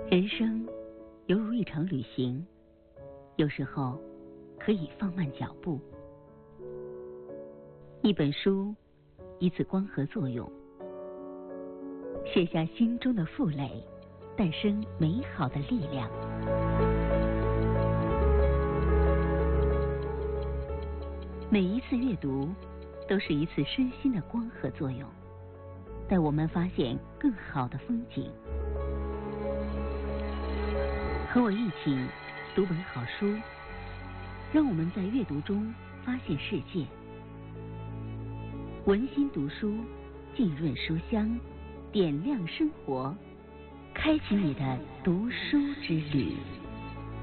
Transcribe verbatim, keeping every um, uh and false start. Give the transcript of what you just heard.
人生犹如一场旅行，有时候可以放慢脚步。一本书，一次光合作用，卸下心中的负累，诞生美好的力量。每一次阅读，都是一次身心的光合作用，带我们发现更好的风景。和我一起读本好书，让我们在阅读中发现世界。文心读书，浸润书香，点亮生活，开启你的读书之旅。